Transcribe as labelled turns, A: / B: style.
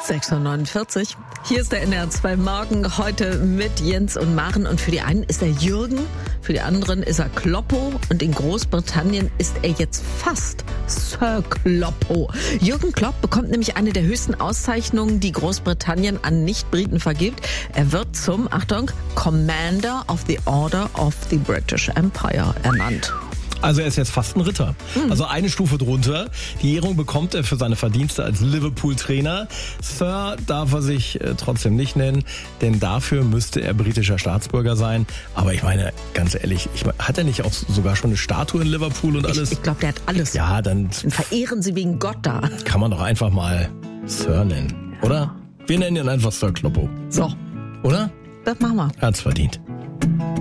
A: 6:49 Uhr. Hier ist der NDR2 Morgen, heute mit Jens und Maren. Und für die einen ist er Jürgen, für die anderen ist er Kloppo. Und in Großbritannien ist er jetzt fast Sir Kloppo. Jürgen Klopp bekommt nämlich eine der höchsten Auszeichnungen, die Großbritannien an Nicht-Briten vergibt. Er wird zum, Achtung, Commander of the Order of the British Empire ernannt.
B: Also er ist jetzt fast ein Ritter. Also eine Stufe drunter. Die Ehrung bekommt er für seine Verdienste als Liverpool-Trainer. Sir darf er sich trotzdem nicht nennen, denn dafür müsste er britischer Staatsbürger sein. Aber ich meine, ganz ehrlich, hat er nicht auch sogar schon eine Statue in Liverpool und alles?
A: Ich glaube, der hat alles.
B: Ja, dann
A: verehren sie wegen Gott da.
B: Kann man doch einfach mal Sir nennen, oder? Wir nennen ihn einfach Sir Kloppo.
A: So.
B: Oder?
A: Das machen wir.
B: Er hat's verdient.